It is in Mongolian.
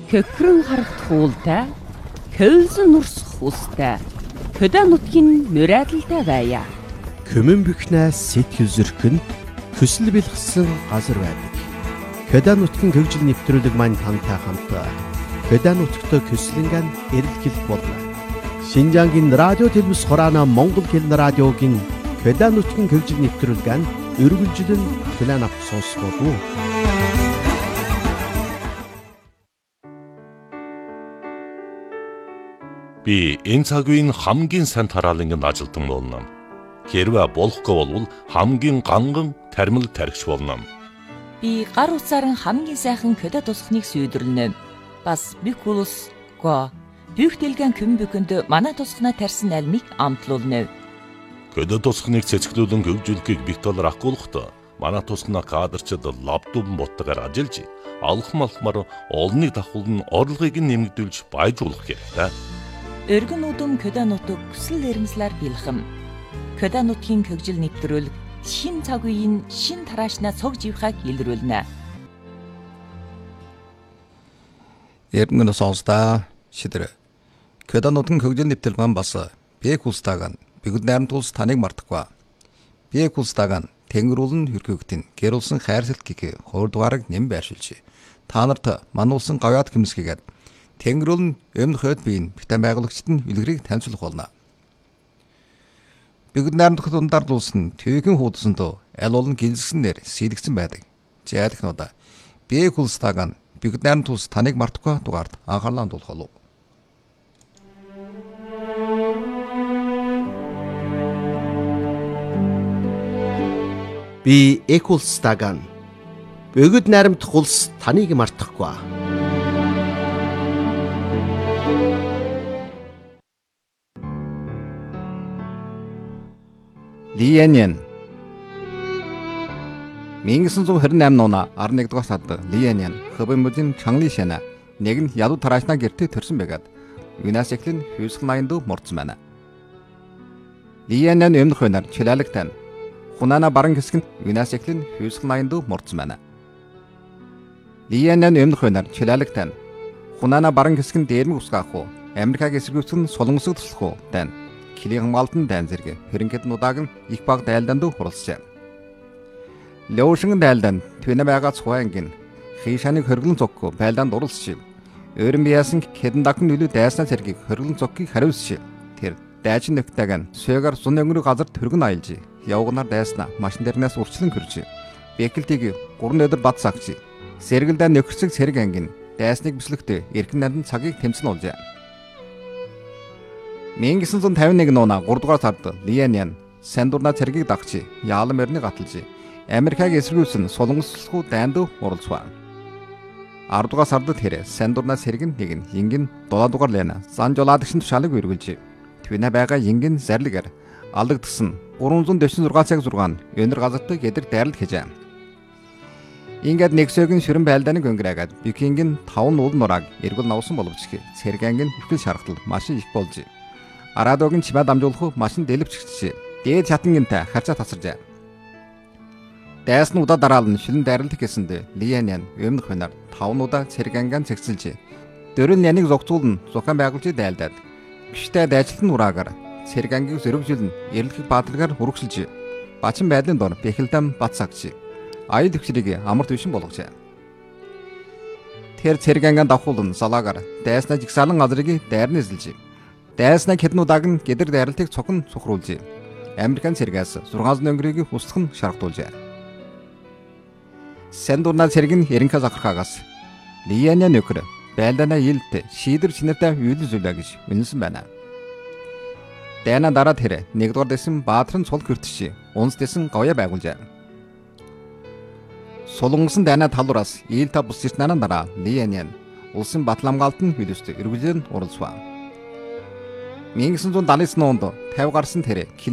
Хөхрөн харагт хуултай, хөвлөн нурсах устай, хөдөө нутгийн мөрөөдөлтэй байя. Көмөн бөхнээс сэтгэл зүрхэнд хүсэл бэлгсэн газар байдаг. Хөдөө нутгийн хөгжил нэвтрүүлэг маань тантай хамт хөдөө нутагт көслөнгөн эрэлхийлэх болно. Шинжаангийн радио телевиз хураана Монгол хэл радиогийн хөдөө нутгийн хөгжил нэвтрүүлгэн өргөлжлөн план авч сонсох болов. Би энэ цаг үеийн хамгийн сайн тараалангийн ажилтан болно. Хэрвээ болохгүй бол хамгийн ганган тармил тархич болно. Би гар утсаар хамгийн сайхан хөдөө тусахныг сүйдрлэнэ. Бас бүх улс го бүх дэлгэн көм бүхэнд манай тусахнаа тарьсан альмыг амтлуулна. Хөдөө тусахныг цэцгэлүүлэн хөгжүүлэхийг бит талаар ахгуулахдаа манай тусахнаа кадрчид лаптоп боттойгоор ажиллаж алхмаар олныг давхуулн орлогыг нэмэгдүүлж баяжуулах хэрэгтэй. Өргөн удам хөдөө нутаг хүсэл эрмэлзлэр бэлхэм. Хөдөө нутгийн хөгжил нэвтрүүлэг шин цаг үеийн шин тараашнаа цог живхаг илрүүлнэ. Эрдэнэ сонсдаа шидэр. Хөдөө нутгийн хөгжил нэвтрүүлэг бас бэк улстаган бигд найрамд улс таныг мартахгүй. Бэк улстаган тэнгэрүүлэн хөрхөгтийн гэрүүлсэн хайрсалт гэх хуурдугаарыг нэм байршилж. Та нарт мануулсан гавьяат хэмсгэгээд тэнгэрүүлэн өмнөх хойд биеийн битэн байгуулагчид нь үлгэрийг танилцуулах болно. Бигд найрамд дундаар дуулсан төвийн хуудсанд аль олон гинсгэнээр сэлгсэн байдаг. Жаалхнуудаа бэк улстаган бигд найрамд улс таныг мартахгүй дугаард анхаарлаа хандуулах болов. Би Экулстаган бөгөд найрамдах улс таныг мартахгүй. Лиянин 1928 оны 11 дугаар сард Лиянин Хөбөмбөлийн Чанглишана нэгэн ядуу тараашнаа гэртээ төрсөн байгаад Юнасеклын хүйсгэн аянд мордсон байна. Лиянин өмнөх хойноор чилаалагтай Хунана баран хэсэг нь Юнасеклын хүйсгэн аянд мордсон байна. Лиянин өмнөх хойноор чилаалагтай Хунана баран хэсэг нь дээрмэг усгаах уу Америкаг эсэргүүцэн солонгосыг туслах уу тань Килийн хамгаалтан дайн зэрэг хэрэнгэт нудааг нь их баг дайлдаанд хуралцжээ. Лёушин дайлдаанд түнэ байгаа цуангийн хишаныг хөргөлн цоггүй байлдаанд уралсчив. Өөрөн бияасан хэдэн дахин нүлүү дайснаа зэргийг хөргөлн цоггийг хариулсчив. Тэр дайчин нөхтэйгэн сөөгөр сун өнгөрөг газар түргэн аялж явгнаар дайснаа машин дээрнээс урчлан хөрж. Бэкэлтийг 3 өдөр бат сагч. Сэргэлдээ нөхөрсөг сэрэг ангийн дайсныг бислэгтээ эрхэн нандин цагийг тэмцэн уулжээ. 1951 оны 3 дугаар сард Лиянин Сандурна цэргийг дагч яалан морины гаталж Америкаг эсэргүүцэн солонгослохуу дайнд уралцваа. 10 дугаар сард тэр Сандурна цэрэг нэг ингийн 7 дугаар лена Санжоладагшин тушаалыг үргэлж твинэ байгаа ингийн зарлагаар алдагдсан 346 цаг 6 өнөр газарт гэдэр дайралт хийжээ. Ингээд нэгсөгийн ширэн байлдааныг өнгөрөөгээд Бикингийн 5 уулын нурааг эргэл навсан боловч цэргийн ихтгэл шаргалтал маш их болж Арадогийн чимээ дамжуулах машин дэлбчгчээ. Дээд чатангинтай харцаа тасаржээ. Дайснуудаа дараалан шилэн дайралт гэсэндээ Лиянин өмнөх хойноор 5 удаа цэрганган цэгцэлж. Дөрөн няныг зогцуулн зухан байгуулж дайлдаад. Гişтэй дайчлалтын ураагаар цэргангийг зөрөвжүүлэн эрэлхэг баатаргаар хүргэсэлж. Бачин байдлын дор бэхэлдэм бат сагч. Аял төвчрийг амар төвшин болгожээ. Тэр цэрганган давхуулан салаагаар дайснаа жигсаалан газрыг дайрны эзэлж. Дайснаа хэднудаг нь гэдэр дайралтыг цохон цухруулж. Американ цэргээс 6 өнгөрийг услах нь шаргадуулжээ. Сандурна цэрэг нь эренхэ захархаагаас Лиянин нөхөр байлдаанаа илт шийдэр чинэртэй үйлэн зүйлээ гэж үнэлсэн байна. Дайна дараа тэр 1 дугаар дэсэн баатрын цул хөртөж, унс дэсэн говья байгуулжээ. Солонгосын дайна талуураас ээлта бус ирснээр дараа Лиянин улсын батламгаалтын хөлөөсд эргүүлэн уралсваа. 1979 онд 50 гарсан тэр